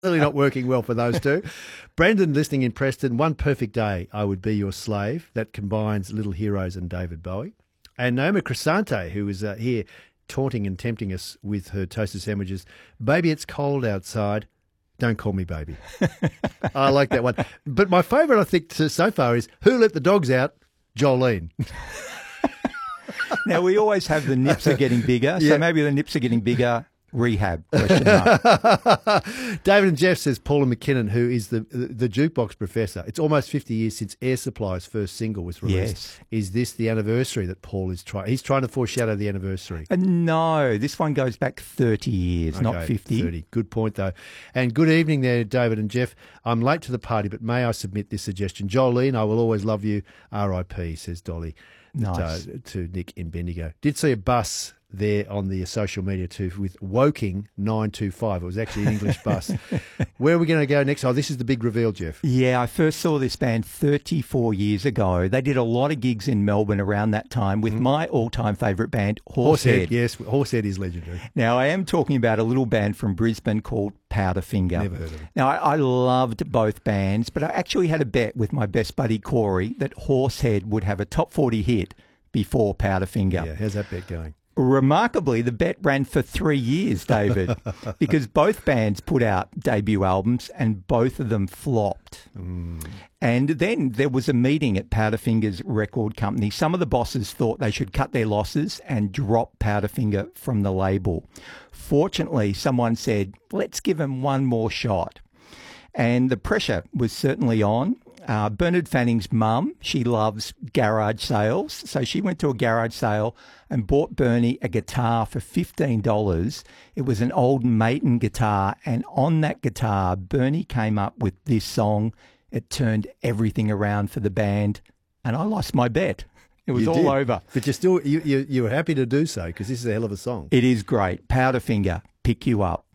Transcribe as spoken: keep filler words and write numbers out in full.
Clearly not working well for those two. Brendan, listening in Preston, One Perfect Day, I Would Be Your Slave. That combines Little Heroes and David Bowie. And Naomi Crescente, who is uh, here taunting and tempting us with her toasted sandwiches. Baby, it's cold outside. Don't call me baby. I like that one. But my favourite, I think, so far is Who Let the Dogs Out? Jolene. Now, we always have the nips are getting bigger, so Yeah. maybe the nips are getting bigger. Rehab, question mark. David and Jeff says Paula McKinnon, who is the the jukebox professor. It's almost fifty years since Air Supply's first single was released. Yes. Is this the anniversary that Paul is trying? He's trying to foreshadow the anniversary. Uh, no, this one goes back thirty years, not Okay, fifty. thirty. Good point, though. And good evening there, David and Jeff. I'm late to the party, but may I submit this suggestion? Jolene, I will always love you. R I P, says Dolly. Nice. To, to Nick in Bendigo. Did see a bus there on the social media too with Woking nine two five. It was actually an English bus. Where are we going to go next? Oh, this is the big reveal, Jeff. Yeah, I first saw this band thirty-four years ago. They did a lot of gigs in Melbourne around that time with mm-hmm. my all-time favourite band, Horsehead. Horsehead, yes. Horsehead is legendary. Now, I am talking about a little band from Brisbane called Powderfinger. Never heard of it. Now, I, I loved both bands, but I actually had a bet with my best buddy, Corey, that Horsehead would have a top forty hit before Powderfinger. Yeah, how's that bet going? Remarkably, the bet ran for three years, David, because both bands put out debut albums and both of them flopped. Mm. And then there was a meeting at Powderfinger's record company. Some of the bosses thought they should cut their losses and drop Powderfinger from the label. Fortunately, someone said, let's give them one more shot. And the pressure was certainly on. Uh, Bernard Fanning's mum, she loves garage sales. So she went to a garage sale and bought Bernie a guitar for fifteen dollars. It was an old Maton guitar. And on that guitar, Bernie came up with this song. It turned everything around for the band. And I lost my bet. It was you all did. over. But you're still, you, you, you were happy to do so because this is a hell of a song. It is great. Powderfinger, pick you up.